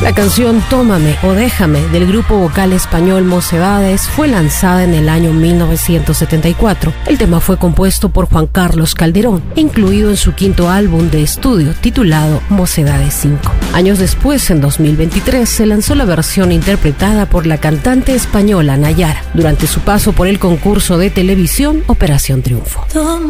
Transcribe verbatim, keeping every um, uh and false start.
La canción Tómame o Déjame del grupo vocal español Mocedades fue lanzada en el año mil novecientos setenta y cuatro. El tema fue compuesto por Juan Carlos Calderón, incluido en su quinto álbum de estudio titulado Mocedades cinco. Años después, en dos mil veintitrés, se lanzó la versión interpretada por la cantante española Nayara durante su paso por el concurso de televisión Operación Triunfo.